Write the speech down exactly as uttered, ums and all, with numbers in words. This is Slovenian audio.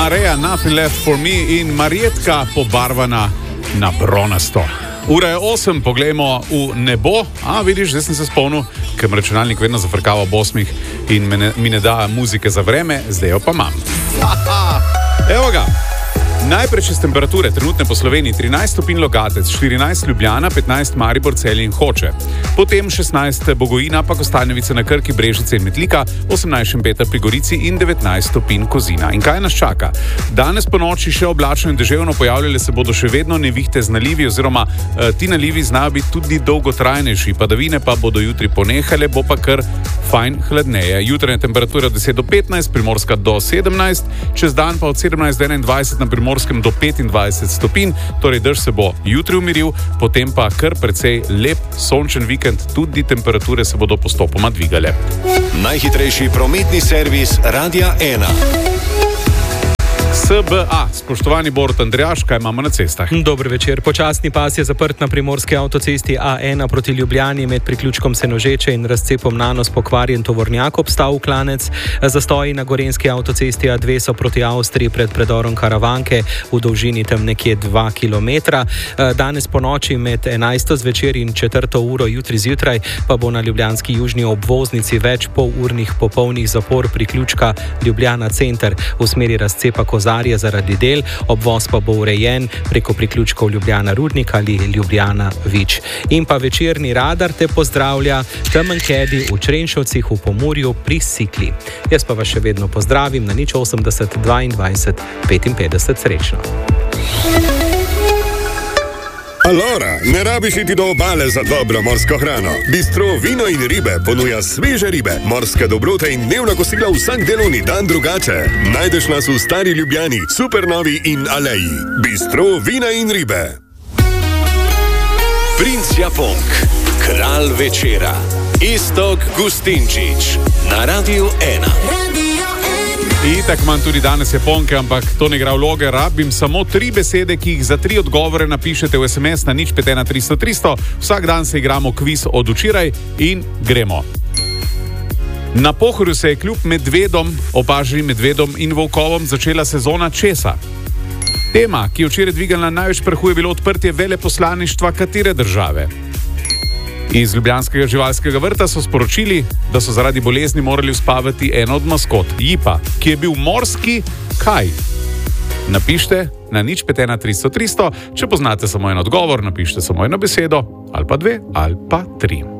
Marea, Nothing Left For Me in Marjetka pobarvana na bronasto. Ura je osem, poglejmo v nebo. A, vidiš, zdaj sem se spomnil, ker me računalnik vedno zafrkava ob osmih in me ne, mi ne da muzike za vreme, zdaj jo pa imam. Evo ga. Najprej čez temperature, trenutne po Sloveniji trinajst stopinj Logatec, štirinajst Ljubljana, petnajst Maribor, Celje in Hoče. Potem šestnajst Bogojina, pa Kostanjevice na Krki, Brežice in Metlika, osemnajst Šempeter pri Gorici in devetnajst stopinj Kozina. In kaj nas čaka? Danes po noči še oblačno in deževno, pojavljale se bodo še vedno nevihte z nalivi oziroma eh, ti nalivi znajo biti tudi dolgotrajnejši, padavine pa bodo jutri ponehale, bo pa kar fajn hladneje. Jutranje temperature od deset do petnajst, Primorska do sedemnajst, čez dan pa od sedemnajst do enaindvajset na Primorskem do petindvajset stopinj, torej dež se bo jutri umiril, potem pa kar precej lep sončen vikend, tudi temperature se bodo postopoma dvigale. Najhitrejši prometni servis Radia ena. S B A, spoštovani Borut Andrejaš, kaj imamo na cestah? Dober večer. Počasni pas je zaprt na primorski avtocesti A ena proti Ljubljani med priključkom Senožeče in razcepom Nanos pokvarjen tovornjak obstal klanec. Zastoji na gorenski avtocesti A dve so proti Avstriji pred predorom Karavanke v dolžini tam nekje dva kilometra. Danes po noči med enajsto zvečer in četrto uro jutri zjutraj pa bo na ljubljanski južni obvoznici več polurnih popolnih zapor priključka Ljubljana center v smeri razcepa Kozarja zaradi del, obvoz pa bo urejen preko priključkov Ljubljana Rudnik ali Ljubljana Vič. In pa večerni radar te pozdravlja Temen Kedi v Črenšovcih v Pomurju pri Sikli. Jaz pa vas še vedno pozdravim na nič osemdeset dvaindvajset petinpetdeset. Srečno. Alora, ne rabiš iti do obale za dobro morsko hrano. Bistro Vino in ribe ponuja sveže ribe, morske dobrote in dnevna kosila vsak delovni dan drugače. Najdeš nas v Stari Ljubljani, Supernovi in Aleji. Bistro Vina in ribe. Princ Japonk, kralj večera, Iztok Gustinčič na Radiu ena. Itak imam tudi danes Japonke, ampak to ne igra vloge. Rabim samo tri besede, ki jih za tri odgovore napišete v es em es na nič pet ena tristo tristo. Vsak dan se igramo kviz od včeraj in gremo. Na Pohorju se je kljub medvedom, opaženim medvedom in volkovom začela sezona česa. Tema, ki je včeraj dvignila največ prahu, je bilo odprtje veleposlaništva katere države. Iz ljubljanskega živalskega vrta so sporočili, da so zaradi bolezni morali uspavati eno od maskot, Jipa, ki je bil morski kaj. Napište na nič pet ena tristo tristo, če poznate samo en odgovor, napište samo eno besedo, ali pa dve, ali pa tri.